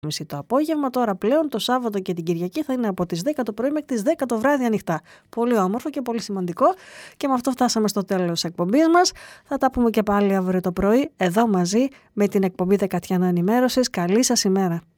μισή το απόγευμα. Τώρα πλέον το Σάββατο και την Κυριακή θα είναι από τις 10 το πρωί μέχρι τις 10 το βράδυ ανοιχτά. Πολύ όμορφο και πολύ σημαντικό. Και με αυτό φτάσαμε στο τέλος της εκπομπής μας. Θα τα πούμε και πάλι αύριο το πρωί εδώ μαζί με την εκπομπή Δεκατιανό Ενημέρωσης. Καλή σας ημέρα.